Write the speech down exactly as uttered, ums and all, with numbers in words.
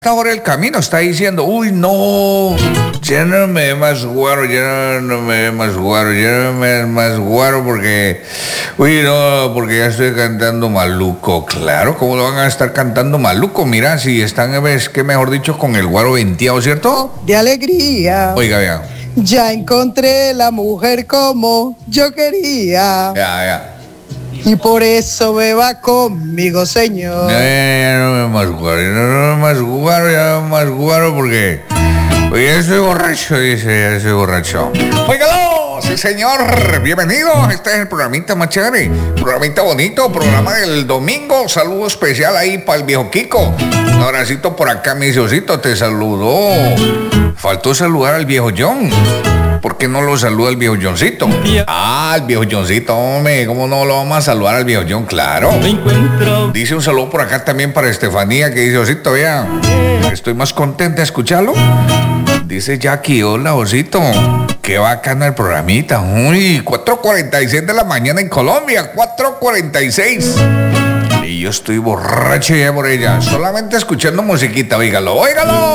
Ahora el camino está diciendo, uy, no, ya no me dé más guaro, ya no, no me dé más guaro, ya no me dé más guaro porque, uy, no, porque ya estoy cantando maluco. Claro, ¿cómo lo van a estar cantando maluco? Mira, si están, es que mejor dicho, con el guaro venteado, ¿cierto? De alegría. Oiga, vea. Ya encontré la mujer como yo quería. Ya, ya. Y por eso beba conmigo, señor. Ya, ya, ya no me dé más guaro, ya no me dé más guaro, ya no me dé más guaro porque, oye, ya estoy borracho, dice, ya estoy borracho. Óigalo, sí señor, bienvenido, este es el programita más chévere, programita bonito, programa del domingo, saludo especial ahí para el viejo Kiko. Un abracito por acá, mi Diosito, te saludó. Faltó saludar al viejo John. ¿Por qué no lo saluda el viejo Johncito? Ah, el viejo Johncito, hombre, ¿cómo no lo vamos a saludar al viejo John? Claro. Dice un saludo por acá también para Estefanía, que dice, Osito, vea, estoy más contenta de escucharlo. Dice Jackie, hola, Osito, qué bacana el programita. Uy, cuatro cuarenta y seis de la mañana en Colombia, cuatro cuarenta y seis. Y yo estoy borracho ya por ella, solamente escuchando musiquita, óigalo, óigalo.